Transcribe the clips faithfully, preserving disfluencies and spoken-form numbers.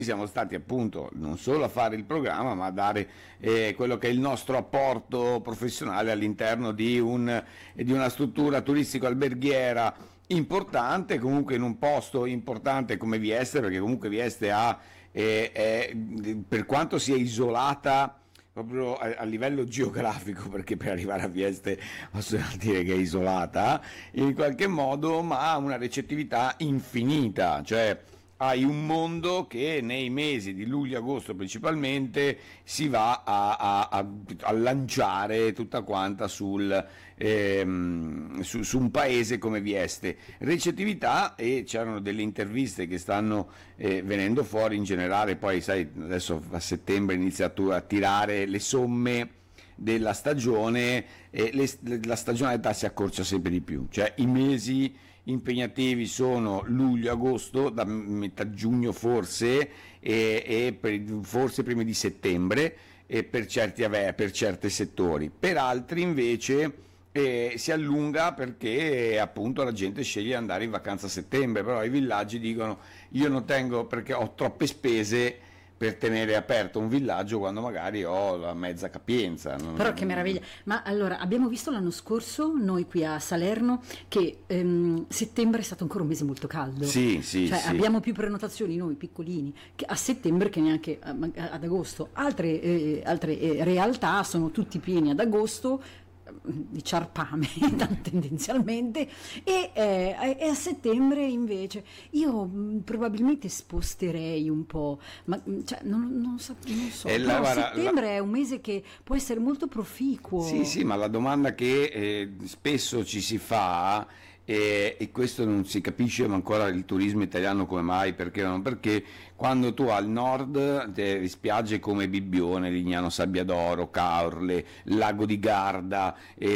siamo stati appunto non solo a fare il programma, ma a dare eh, quello che è il nostro apporto professionale all'interno di, un, di una struttura turistico-alberghiera importante, comunque in un posto importante come Vieste, perché comunque Vieste ha, eh, è, per quanto sia isolata proprio a, a livello geografico, perché per arrivare a Vieste posso dire che è isolata in qualche modo, ma ha una recettività infinita, cioè hai un mondo che nei mesi di luglio e agosto principalmente si va a, a, a, a lanciare tutta quanta sul, ehm, su, su un paese come Vieste. Recettività, e c'erano delle interviste che stanno eh, venendo fuori in generale, poi sai adesso a settembre inizia a tirare le somme della stagione e le, la stagionalità si accorcia sempre di più, cioè i mesi impegnativi sono luglio, agosto, da metà giugno forse e, e per, forse prima di settembre e per certi per certi settori, per altri invece eh, si allunga perché appunto la gente sceglie di andare in vacanza a settembre, però i villaggi dicono io non tengo perché ho troppe spese per tenere aperto un villaggio quando magari ho la mezza capienza. Non... Però che meraviglia. Ma allora, abbiamo visto l'anno scorso, noi qui a Salerno, che ehm, settembre è stato ancora un mese molto caldo. Sì, sì, cioè, sì. abbiamo più prenotazioni noi piccolini che a settembre che neanche ad agosto. Altre, eh, altre eh, realtà sono tutti pieni ad agosto, di ciarpame tendenzialmente e, eh, e a settembre invece io mh, probabilmente sposterei un po', ma cioè, non, non, so, non so e però la, guarda, settembre la... è un mese che può essere molto proficuo. Sì, sì, ma la domanda che eh, spesso ci si fa e, e questo non si capisce ma ancora il turismo italiano come mai, perché non perché quando tu al nord te, spiagge come Bibbione, Lignano Sabbiadoro, Caorle, Lago di Garda,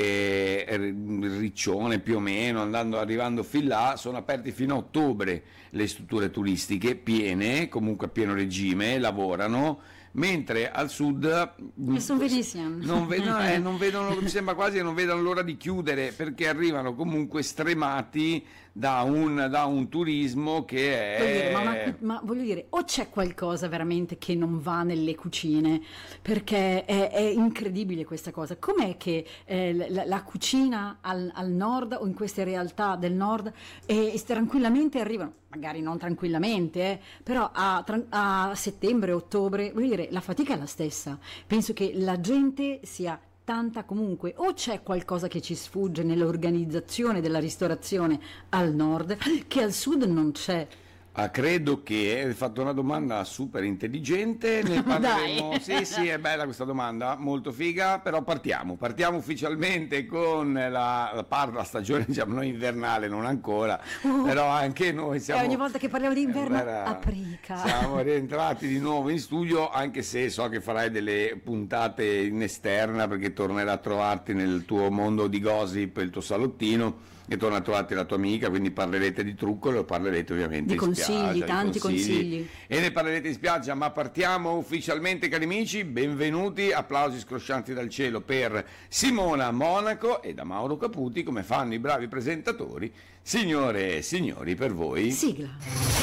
eh, Riccione più o meno, andando, arrivando fin là, sono aperti fino a ottobre le strutture turistiche, piene, comunque a pieno regime, lavorano, mentre al sud sono non vedono, eh, non vedono, mi sembra quasi che non vedano l'ora di chiudere, perché arrivano comunque stremati da un, da un turismo che è voglio dire, ma, una, ma voglio dire, o c'è qualcosa veramente che non va nelle cucine, perché è, è incredibile questa cosa. Com'è che eh, la, la cucina al, al nord o in queste realtà del nord eh, tranquillamente arrivano, magari non tranquillamente, eh, però a, a settembre, ottobre, voglio dire, la fatica è la stessa. Penso che la gente sia tanta comunque, o c'è qualcosa che ci sfugge nell'organizzazione della ristorazione al nord che al sud non c'è. Ah, credo che hai fatto una domanda super intelligente, ne parleremo. Sì, sì, è bella questa domanda, molto figa, però partiamo, partiamo ufficialmente con la, la, par- la stagione, diciamo, noi invernale, non ancora, oh, però anche noi siamo... E ogni volta che parliamo di inverno, era, aprica. Siamo rientrati di nuovo in studio, anche se so che farai delle puntate in esterna, perché tornerai a trovarti nel tuo mondo di gossip, il tuo salottino, e torna a trovarti la tua amica, quindi parlerete di truccolo e parlerete ovviamente di consigli, spiaggia, tanti consigli. consigli e ne parlerete in spiaggia, ma partiamo ufficialmente, cari amici, benvenuti, applausi scroscianti dal cielo per Simona Monaco e da Mauro Caputi, come fanno i bravi presentatori. Signore e signori, per voi sigla.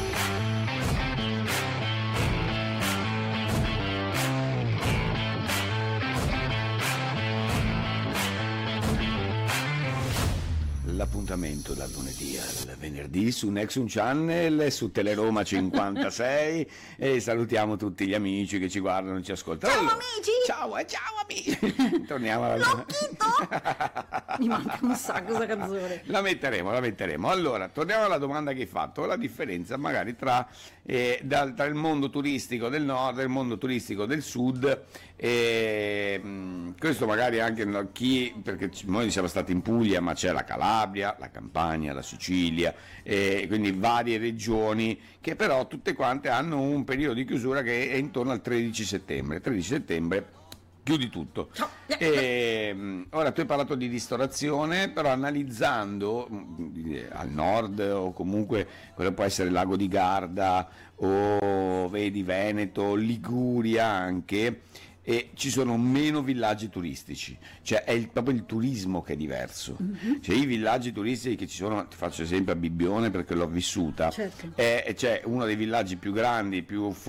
L'appuntamento dal lunedì al venerdì su Nexum Channel e su Teleroma cinquantasei e salutiamo tutti gli amici che ci guardano e ci ascoltano. Ciao allora, amici! Ciao e ciao amici! Torniamo alla... Mi manca un sacco questa canzone. La metteremo, la metteremo. Allora, torniamo alla domanda che hai fatto, la differenza magari tra, eh, dal, tra il mondo turistico del nord e il mondo turistico del sud. E, mh, questo magari anche chi, perché noi siamo stati in Puglia, ma c'è la Calabria, la Campania, la Sicilia, e quindi varie regioni che però tutte quante hanno un periodo di chiusura che è intorno al tredici settembre. tredici settembre chiudi tutto. E, ora tu hai parlato di ristorazione, però analizzando al nord o comunque quello può essere Lago di Garda o vedi Veneto, Liguria anche, e ci sono meno villaggi turistici, cioè è il, proprio il turismo che è diverso. Mm-hmm. Cioè i villaggi turistici che ci sono, ti faccio esempio a Bibbione perché l'ho vissuta, certo. è, c'è uno dei villaggi più grandi, più